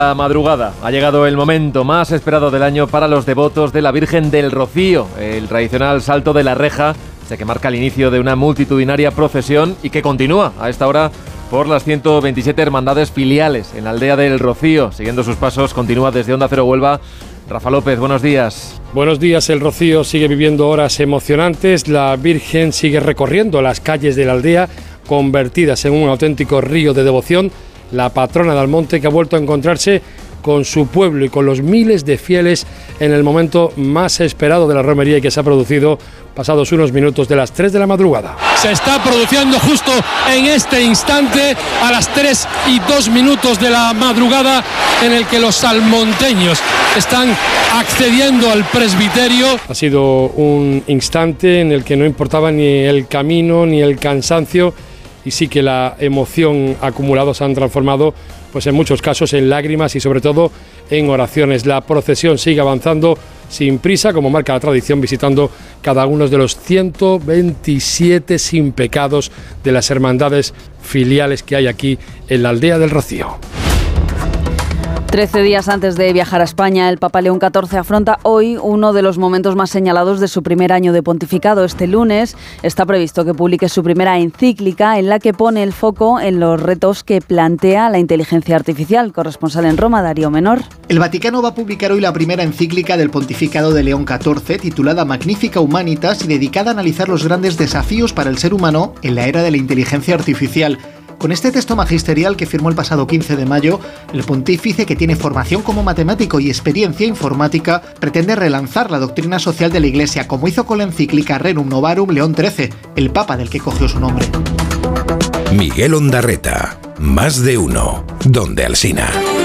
La madrugada ha llegado el momento más esperado del año para los devotos de la Virgen del Rocío, el tradicional salto de la reja, que marca el inicio de una multitudinaria procesión y que continúa a esta hora por las 127 hermandades filiales en la aldea del Rocío. Siguiendo sus pasos, continúa desde Onda Cero Huelva. Rafa López, buenos días. Buenos días, el Rocío sigue viviendo horas emocionantes. La Virgen sigue recorriendo las calles de la aldea, convertidas en un auténtico río de devoción. La patrona de Almonte, que ha vuelto a encontrarse con su pueblo y con los miles de fieles en el momento más esperado de la romería y que se ha producido pasados unos minutos de las 3 de la madrugada. Se está produciendo justo en este instante, a las 3:02 de la madrugada, en el que los almonteños están accediendo al presbiterio. Ha sido un instante en el que no importaba ni el camino ni el cansancio, y sí que la emoción acumulada se han transformado, pues en muchos casos, en lágrimas y sobre todo en oraciones. La procesión sigue avanzando sin prisa, como marca la tradición, visitando cada uno de los 127 sin pecados de las hermandades filiales que hay aquí en la aldea del Rocío. 13 días antes de viajar a España, el Papa León XIV afronta hoy uno de los momentos más señalados de su primer año de pontificado. Este lunes está previsto que publique su primera encíclica, en la que pone el foco en los retos que plantea la inteligencia artificial. Corresponsal en Roma, Darío Menor. El Vaticano va a publicar hoy la primera encíclica del pontificado de León XIV, titulada Magnifica Humanitas y dedicada a analizar los grandes desafíos para el ser humano en la era de la inteligencia artificial. Con este texto magisterial que firmó el pasado 15 de mayo, el pontífice, que tiene formación como matemático y experiencia informática, pretende relanzar la doctrina social de la Iglesia, como hizo con la encíclica Rerum Novarum León XIII, el papa del que cogió su nombre. Miguel Ondarreta, Más de Uno, Donde Alsina.